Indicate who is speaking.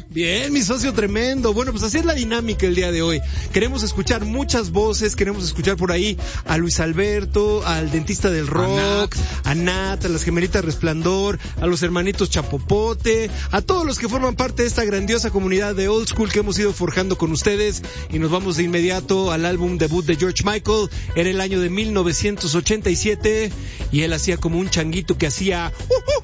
Speaker 1: Bien, mi socio tremendo. Bueno, pues así es la dinámica el día de hoy. Queremos escuchar muchas voces, queremos escuchar por ahí a Luis Alberto, al dentista del rock, a Nat, a las gemelitas Resplandor, a los hermanitos Chapopote, a todos los que forman parte de esta grandiosa comunidad de Old School que hemos ido forjando con ustedes. Y nos vamos de inmediato al álbum debut de George Michael. Era el año de 1987 y él hacía como un changuito que hacía...